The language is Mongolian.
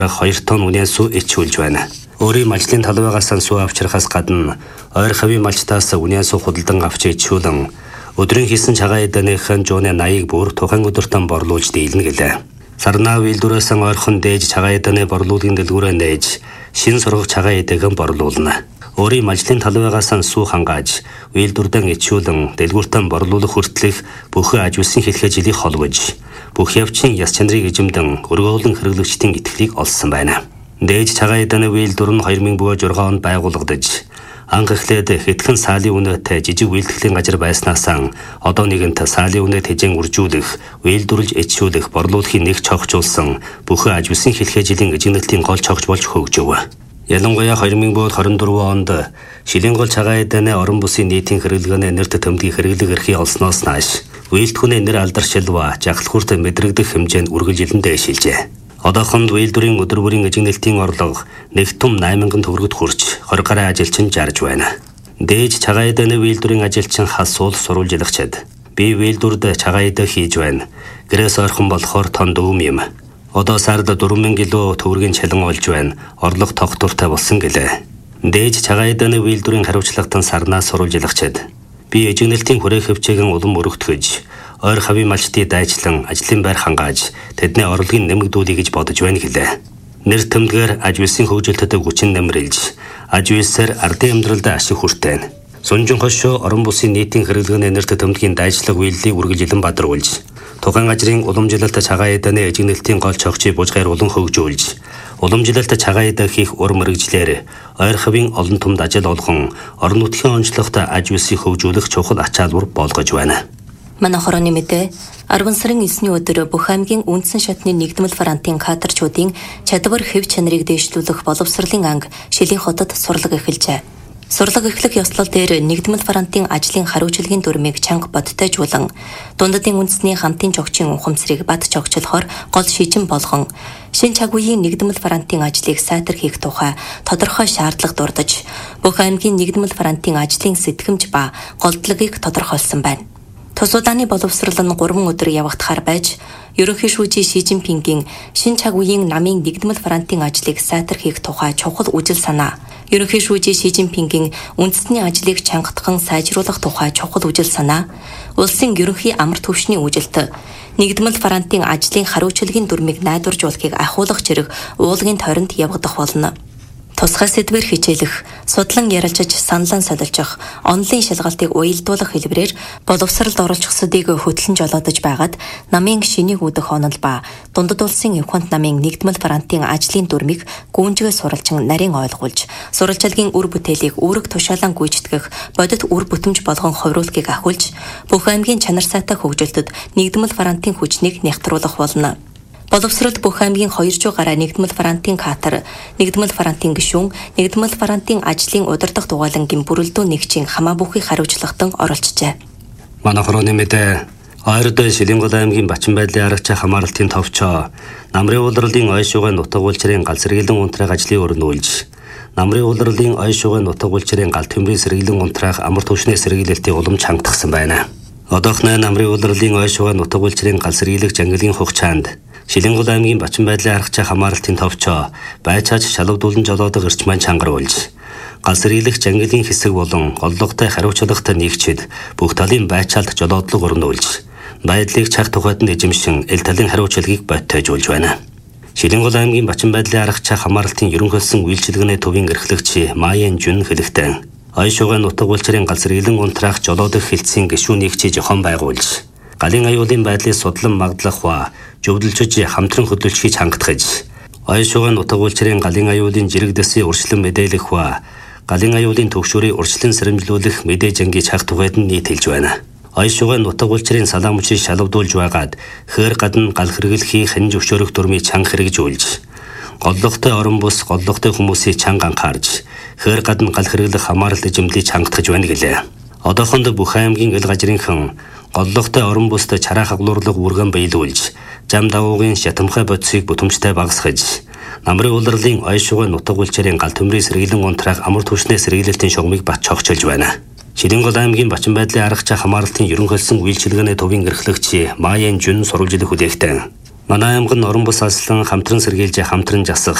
2 тонн үнийн сүү ичүүлж байна. Өөрийн малжлын талбайгаас сүү авчрахаас гадна ойр хавийн малчтаас үнийн сүү худалдан авч ичүүлэн өдрийн хийсэн цагаан эдээнийхэн жууны 80-ыг бүр тухайн өдөртөн борлуулж дийлнэ гэлээ. Сарнаа үйлдвэрээс ойрхон дээж цагаан эдээний борлуулгын дэлгүүрээ нээж шин сургах цагаан эдээгэн борлуулна. Өөрийн малжлын талбайгаас сүү хангааж үйлдвэрдэн ичүүлэн дэлгүүртэн борлуулах хүртэлх бүхэн аж үйлсийн хэлхээ жилийн холгож бүх явцын яс чанарыг эзэмдэн өргөөлөн хэрэглэгчдийн итгэлийг олсон байна. Дээж цагаан эдээний үйлдвэр нь 2006 онд байгуулагдаж анх эхлээд хэдхэн саалын үнэтэй жижиг үйлдвэрлэлийн газар байснаасаа одоо нэгэнт саалын үнэ тэжээн үржүүлэх, үйлдвэрлэж ичүүлэх, борлуулахын нэг цогцолсон бүхэн аж үйлсийн хэлхээ жилийн эзэмнэлтийн гол цогц болж хөгжөв. Ялангуяа 2024 онд шилийн гол цагаан эдээний орон бүсийн нийтийн хэрэглэгөөний нэрт тэмдгийн хэрэглэг эрхийг олсноос нааш үйлдвэрийн нэр алдаршилва жагалхуурт мэдрэгдэх хэмжээнд үргэлжилэн дээшилжээ. Одоохонд үйлдвэрийн өдөр бүрийн эзэмнэлтийн орлого нэг том 8,000 төгрөгөд хүрч 20 гаруй ажилчин жарж байна. Дээж цагаан эдээний үйлдвэрийн ажилчин хас суул сурвалжилагчид би үйлдвэрд цагаан эдээ хийж байна. Гэрээс ойрхон болохоор тон дүүм юм. Одоо сард 4,000 кг төгрөгийн чалан олж байна. Орлого тогтвортой болсон гэлээ. Дээж цагаан эдээний үйлдвэрийн хариуцлагатан сарнаас сурвалжилагчид би эзэмнэлтийн хүрээ хөвчээгэн улам өргөтгөж ойр хавийн малчдыг дайчлан ажлын байр хангааж тэдний орлогыг нэмэгдүүлэе гэж бодож байна гэлээ. Нэр тэмдгээр аж үйлсийн хөгжилтөд хүчин нэмрэлж аж үйлсээр ардын амьдралд ашиг хүртэн. Сунжин хошоо орон бүсийн нийтийн хэрэглэгөөний нэр тэмдгийн дайчлаг үйлдэлийг үргэлжилэн бадруулж тухайн ажрын уламжлалт цагаан эдээний эзэмнэлтийн гол цогцыг бужгаар улан хөгжүүлж уламжлалт цагаан эдээ хийх ур мэргэжлэр ойр хавийн олон томд ажил олгон орон нутгийн онцлогт аж үйлсийг хөгжүүлэх чухал ачаалбар болгож байна. Манай хорооны мэдээ 10 сарын 9-ний өдөр бүх аймгийн үндсэн шатны нэгдмэл фронтын кадрчуудын чадвар хэв чанарыг дээшлүүлэх боловсролын анги Шилийн хотод сурлаг эхэлжээ. Сурлаг эхлэх ёслол дээр нэгдмэл фронтын ажлын хариуцлагын дүрмийг чанга бодтойжуулан дундадын үндэсний хамтын чогчийн ухамсарыг бат чогчлохоор гол шийдэн болгон шин цаг үеийн нэгдмэл фронтын ажлыг сайтар хийх тухай тодорхой шаардлага дурдж бүх аймгийн нэгдмэл фронтын ажлын сэтгэмж ба голдлагыг тодорхойлсон байна. Тус удааны боловсрол нь 3 өдөр явагдахаар байж, ерөнхий шүүжийн Ши Жинпингийн шин цаг үеийн намын нэгдмэл фронтын ажлыг сайтар хийх тухай чухал үжил санаа, ерөнхий шүүжийн Ши Жинпингийн үндэсний ажлыг чангатхан сайжруулах тухай чухал үжил санаа, улсын ерөнхий амар түвшний үжилт, нэгдмэл фронтын ажлын хариуцлагын дүрмийг найдваржуулахыг ахиулах зэрэг уулгын тойронд явагдах болно. Тусгай сэдвэр хичээлэх, судлан ярилцаж саналан солилжих, онлын шалгалтыг уялдуулах хэлбэрээр боловсролд оролцохсодыг хөтлөн жолоодож байгаад намын шинийг үүдэх онол ба дундад улсын Евхонт намын нэгдмэл фронтын ажлын дүрмийг гүнжгээ суралчин нарийн ойлгуулж, сурвалжлагын үр бүтээлийг үүрэг тушаалан гүйцэтгэх бодит үр бүтэмж болгон хувируулахыг ахиулж, бүх аймгийн чанар сайтай хөгжилтөд нэгдмэл фронтын хүчнийг нягтруулах болно. Боловсрол бүх аймгийн 200 гаруй нэгдмэл фронтын катер, нэгдмэл фронтын гишүүн, нэгдмэл фронтын ажлын удирдах дугуйлангийн бүрэлдэхүүн нэгжийн хамаа бүхий хариуцлагатан оролцжээ. Манай хорооны мэдээ ойрд Шилийн гол аймгийн Бачин байдлын аргач хамаарлтын товчоо намрын улирлын ой шугай нутаг улчрын гал сэргийлэн унтраах ажлыг өрнүүлж намрын улирлын ой шугай нутаг улчрын гал төмрийн сэргийлэн унтраах амар түвшний сэргийлэлтийг улам чангатгсан байна. Одоохны намрын улирлын ой шугай нутаг улчрын гал сэргийлэх жангалын хугацаанд Шилийн гол аймгийн Бачин байдлын аргач хамаарлтын товчоо байцааж шалгадуулан жолоодог эрчмэн чангаруулж гал сэргийлэх жангалын хэсэг болон голлоготой хариуцлагатай нэгчид бүх талын байцаалт жолоодлого өрнүүлж байдлыг цаг тухайд нь эзэмшин эл талын хариуцлагыг боттойжуулж байна. Шилийн гол аймгийн Бачин байдлын аргач хамаарлтын ерөнхийлсөн үйлчилгээний төвийн эрхлэгч Майен Жүн хэлэхдээ ой шугай нутаг улчрын гал сэргийлэн унтраах жолоодох хэлтсийн гишүүнийг чи жохон байгуулж галын аюулын байдлыг судлан магдлах ба зөвлөлчөж хамтран хөдөлгөхийг хангатгаж ой шугай нутаг улчрын галын аюулын жирэг дэсийн урьдчилан мэдээлэх ба галын аюулын төвшөрийг урьдчилан сэрэмжлүүлэх мэдээж ангийн цаг тухайд нь нийтэлж байна. Ой шугай нутаг улчрын салаа мөчийг шалгадуулж байгаад хээр гадна гал хэрэглэхийн хэн зөвшөөрөх дүрмийг чанга хэрэгжүүлж голлоготой орон бус голлоготой хүмүүсийг чанга анхаарж хээр гадна гал хэрэглэх хамаарал эзэмлийг чангатгаж байна гэлээ. Одоохонд бүх аймгийн эл газрынхан голлоготой орон бусд чараа хаглуурлаг үргэн биелүүлж зам давуугийн шатамхай бодисыг бүтэмжтэй багасгаж намрын улирлын ой шугай нутаг улчрын гал төмрийн сэргийлэн унтраах амар түвшний сэргийлэлтийн шугамыг бат цогцолж байна. Шилийн гол аймгийн Бачин байдлын аргач хамаарлтын ерөнхийлсөн үйлчилгээний төвийн эрхлэгч Майен Жүн сурвалжилах хүлээхтэн Манай аймаг нь орон бус аслан хамтран сэргийлж хамтран жасах